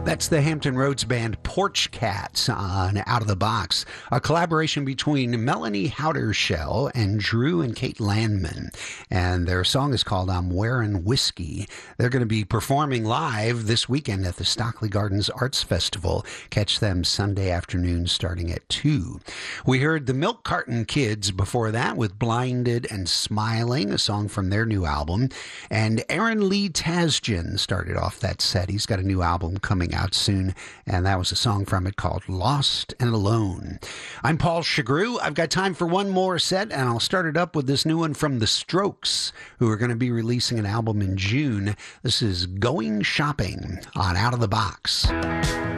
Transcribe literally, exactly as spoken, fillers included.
That's the Hampton Roads band Porch Cats on Out of the Box, a collaboration between Melanie Hautershell and Drew and Kate Landman. And their song is called I'm Wearin' Whiskey. They're going to be performing live this weekend at the Stockley Gardens Arts Festival. Catch them Sunday afternoon starting at two. We heard the Milk Carton Kids before that with Blinded and Smiling, a song from their new album. And Aaron Lee Tasjan started off that set. He's got a new album coming out soon, and that was a song from it called Lost and Alone. I'm Paul Chagru. I've got time for one more set, and I'll start it up with this new one from The Strokes, who are going to be releasing an album in June. This is Going Shopping on Out of the Box.